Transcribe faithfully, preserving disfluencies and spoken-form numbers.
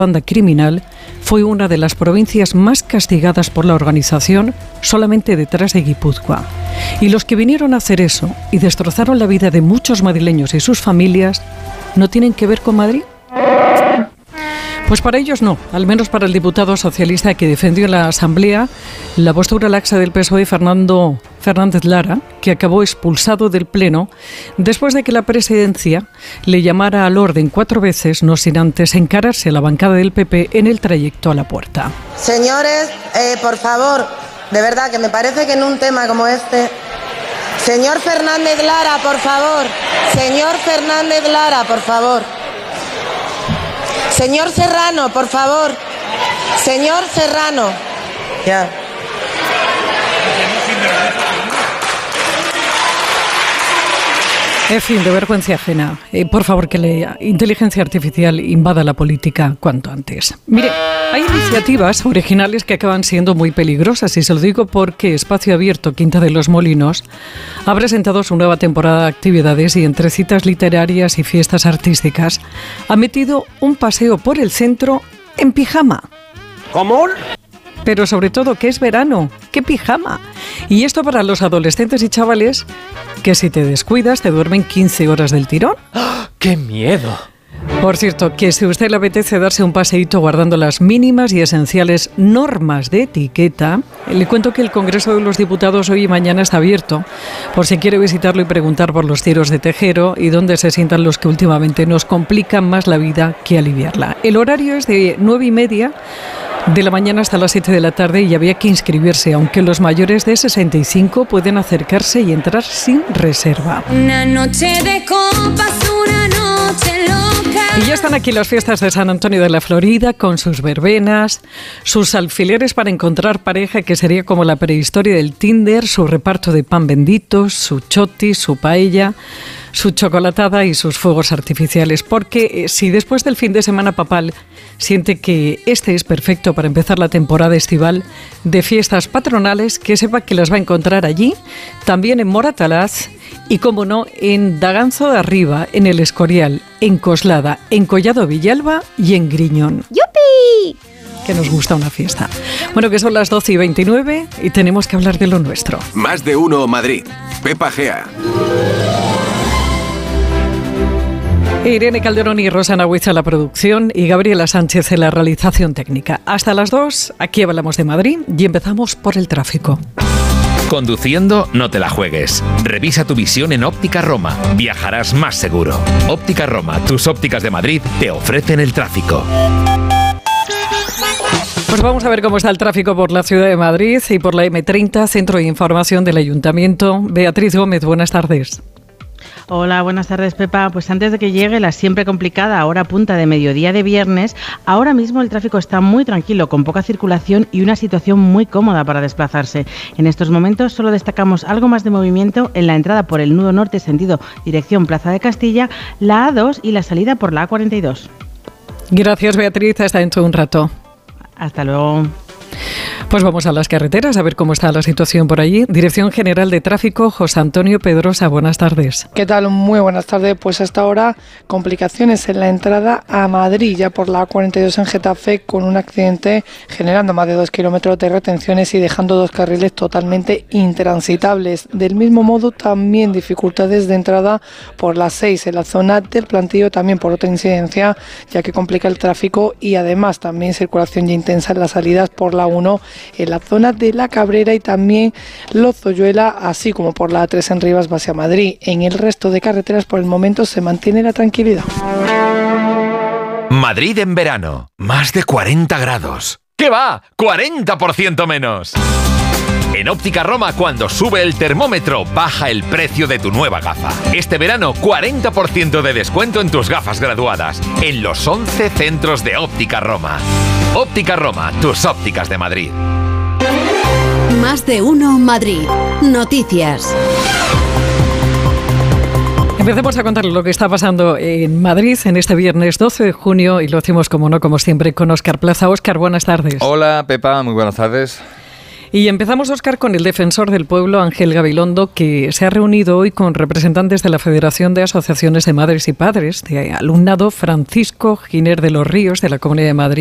banda criminal, fue una de las provincias más castigadas por la organización, solamente detrás de Guipúzcoa. Y los que vinieron a hacer eso y destrozaron la vida de muchos madrileños y sus familias, ¿no tienen que ver con Madrid? Pues para ellos no, al menos para el diputado socialista que defendió en la Asamblea la postura laxa del P S O E, Fernando Fernández Lara, que acabó expulsado del Pleno después de que la presidencia le llamara al orden cuatro veces, no sin antes encararse a la bancada del P P en el trayecto a la puerta. Señores, eh, por favor, de verdad que me parece que en un tema como este... Señor Fernández Lara, por favor. Señor Fernández Lara, por favor. Señor Serrano, por favor. Señor Serrano. Ya. En fin, de vergüenza ajena. Eh, por favor, que la inteligencia artificial invada la política cuanto antes. Mire, hay iniciativas originales que acaban siendo muy peligrosas, y se lo digo porque Espacio Abierto, Quinta de los Molinos, ha presentado su nueva temporada de actividades y entre citas literarias y fiestas artísticas ha metido un paseo por el centro en pijama. ¿Cómo? Pero sobre todo que es verano, ¡qué pijama! Y esto para los adolescentes y chavales que si te descuidas te duermen quince horas del tirón. ¡Oh, ¡qué miedo! Por cierto, que si a usted le apetece darse un paseíto guardando las mínimas y esenciales normas de etiqueta, le cuento que el Congreso de los Diputados hoy y mañana está abierto, por si quiere visitarlo y preguntar por los tiros de tejero y dónde se sientan los que últimamente nos complican más la vida que aliviarla. El horario es de nueve y media de la mañana hasta las siete de la tarde y había que inscribirse, aunque los mayores de sesenta y cinco pueden acercarse y entrar sin reserva. Una noche de copas, una noche loca. Y ya están aquí las fiestas de San Antonio de la Florida, con sus verbenas, sus alfileres para encontrar pareja, que sería como la prehistoria del Tinder, su reparto de pan bendito, su choti, su paella, su chocolatada y sus fuegos artificiales. Porque eh, si después del fin de semana papal siente que este es perfecto para empezar la temporada estival de fiestas patronales, que sepa que las va a encontrar allí, también en Moratalaz y, como no, en Daganzo de Arriba, en El Escorial, en Coslada, en Collado Villalba y en Griñón. ¡Yupi! Que nos gusta una fiesta. Bueno, que son las doce y veintinueve y tenemos que hablar de lo nuestro. Más de uno Madrid. Pepa Gea. Irene Calderón y Rosana Huiza en la producción y Gabriela Sánchez en la realización técnica. Hasta las dos, aquí hablamos de Madrid y empezamos por el tráfico. Conduciendo, no te la juegues. Revisa tu visión en Óptica Roma. Viajarás más seguro. Óptica Roma, tus ópticas de Madrid, te ofrecen el tráfico. Pues vamos a ver cómo está el tráfico por la ciudad de Madrid y por la eme treinta, Centro de Información del Ayuntamiento. Beatriz Gómez, buenas tardes. Hola, buenas tardes, Pepa. Pues antes de que llegue la siempre complicada hora punta de mediodía de viernes, ahora mismo el tráfico está muy tranquilo, con poca circulación y una situación muy cómoda para desplazarse. En estos momentos solo destacamos algo más de movimiento en la entrada por el nudo norte sentido dirección Plaza de Castilla, la A dos y la salida por la A cuarenta y dos. Gracias, Beatriz. Hasta dentro de un rato. Hasta luego. Pues vamos a las carreteras a ver cómo está la situación por allí. Dirección General de Tráfico, José Antonio Pedrosa, buenas tardes. ¿Qué tal? Muy buenas tardes. Pues hasta ahora complicaciones en la entrada a Madrid, ya por la A cuarenta y dos en Getafe, con un accidente generando más de dos kilómetros de retenciones y dejando dos carriles totalmente intransitables. Del mismo modo, también dificultades de entrada por la seis en la zona del Plantío, también por otra incidencia, ya que complica el tráfico, y además también circulación ya intensa en las salidas por la uno en la zona de La Cabrera y también Lozoyuela, así como por la A tres en Rivas hacia Madrid. En el resto de carreteras por el momento se mantiene la tranquilidad. Madrid en verano, más de cuarenta grados. ¿Qué va? ¡cuarenta por ciento menos! En Óptica Roma, cuando sube el termómetro, baja el precio de tu nueva gafa. Este verano, cuarenta por ciento de descuento en tus gafas graduadas, en los once centros de Óptica Roma. Óptica Roma, tus ópticas de Madrid. Más de uno Madrid. Noticias. Empecemos a contarle lo que está pasando en Madrid en este viernes doce de junio y lo hacemos, como no, como siempre, con Óscar Plaza. Óscar, buenas tardes. Hola, Pepa, muy buenas tardes. Y empezamos, Óscar, con el defensor del pueblo, Ángel Gabilondo, que se ha reunido hoy con representantes de la Federación de Asociaciones de Madres y Padres de Alumnado Francisco Giner de los Ríos, de la Comunidad de Madrid.